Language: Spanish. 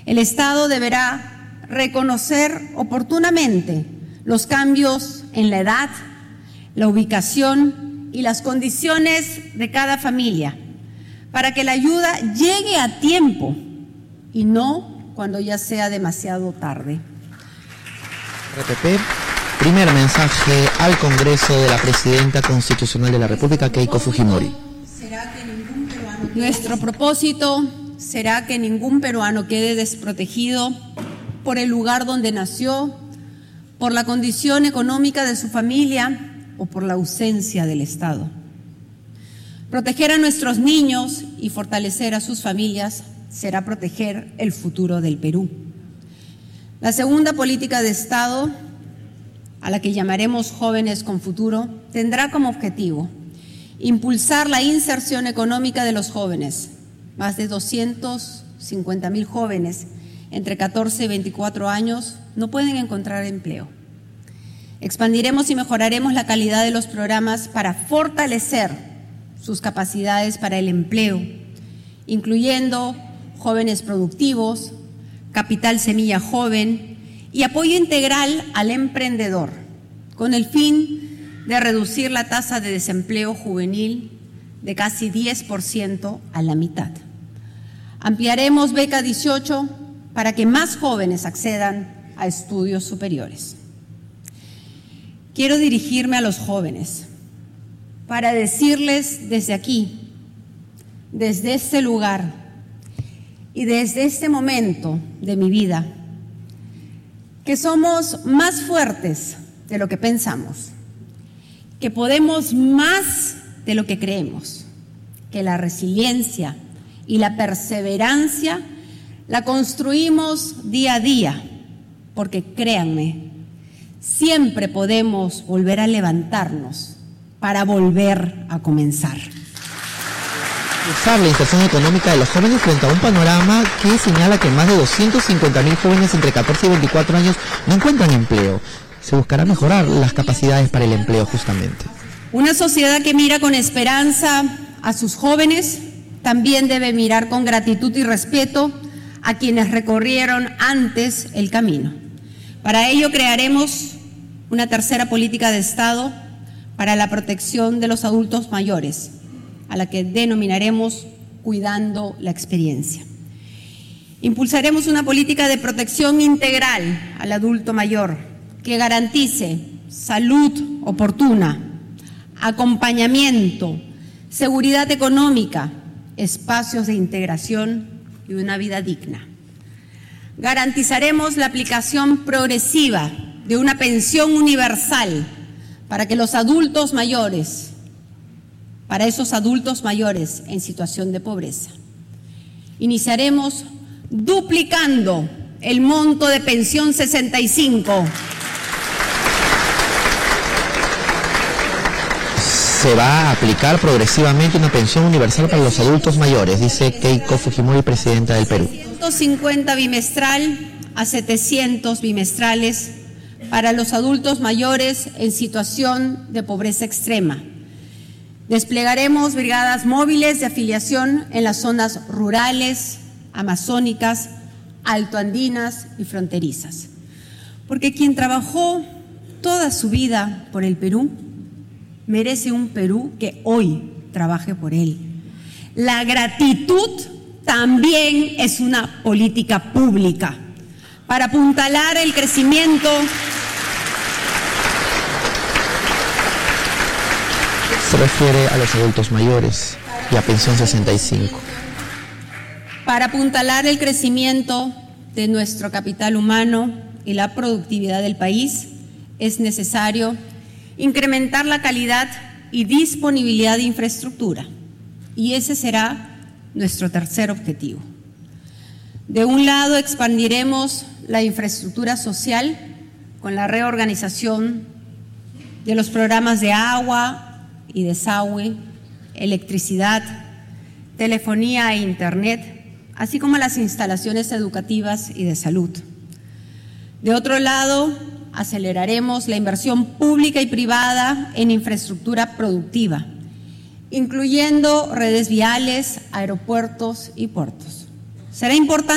El Estado deberá reconocer oportunamente los cambios en la edad, la ubicación y las condiciones de cada familia, para que la ayuda llegue a tiempo y no cuando ya sea demasiado tarde. RPP, primer mensaje al Congreso de la Presidenta Constitucional de la República, Keiko Fujimori. Nuestro propósito será que ningún peruano quede desprotegido por el lugar donde nació, por la condición económica de su familia o por la ausencia del Estado. Proteger a nuestros niños y fortalecer a sus familias será proteger el futuro del Perú. La segunda política de Estado, a la que llamaremos Jóvenes con Futuro, tendrá como objetivo impulsar la inserción económica de los jóvenes. Más de 250,000 jóvenes entre 14 y 24 años no pueden encontrar empleo. Expandiremos y mejoraremos la calidad de los programas para fortalecer sus capacidades para el empleo, incluyendo jóvenes productivos, capital semilla joven y apoyo integral al emprendedor, con el fin de reducir la tasa de desempleo juvenil de casi 10% a la mitad. Ampliaremos Beca 18 para que más jóvenes accedan a estudios superiores. Quiero dirigirme a los jóvenes para decirles desde aquí, desde este lugar y desde este momento de mi vida, que somos más fuertes de lo que pensamos, que podemos más de lo que creemos, que la resiliencia y la perseverancia la construimos día a día, porque créanme, siempre podemos volver a levantarnos para volver a comenzar. La inserción económica de los jóvenes frente a un panorama que señala que más de 250,000 jóvenes entre 14 y 24 años no encuentran empleo. Se buscará mejorar las capacidades para el empleo justamente. Una sociedad que mira con esperanza a sus jóvenes también debe mirar con gratitud y respeto a quienes recorrieron antes el camino. Para ello crearemos una tercera política de Estado para la protección de los adultos mayores, a la que denominaremos Cuidando la Experiencia. Impulsaremos una política de protección integral al adulto mayor que garantice salud oportuna, acompañamiento, seguridad económica, espacios de integración y una vida digna. Garantizaremos la aplicación progresiva de una pensión universal para esos adultos mayores en situación de pobreza. Iniciaremos duplicando el monto de pensión 65. Se va a aplicar progresivamente una pensión universal para los adultos mayores, dice Keiko Fujimori, presidenta del Perú. 150 bimestral a 700 bimestrales para los adultos mayores en situación de pobreza extrema. Desplegaremos brigadas móviles de afiliación en las zonas rurales, amazónicas, altoandinas y fronterizas. Porque quien trabajó toda su vida por el Perú merece un Perú que hoy trabaje por él. La gratitud también es una política pública para apuntalar el crecimiento. Se refiere a los adultos mayores y a pensión 65. Para apuntalar el crecimiento de nuestro capital humano y la productividad del país, es necesario incrementar la calidad y disponibilidad de infraestructura. Y ese será nuestro tercer objetivo. De un lado, expandiremos la infraestructura social con la reorganización de los programas de agua y desagüe, electricidad, telefonía e internet, así como las instalaciones educativas y de salud. De otro lado, aceleraremos la inversión pública y privada en infraestructura productiva, incluyendo redes viales, aeropuertos y puertos. Será importante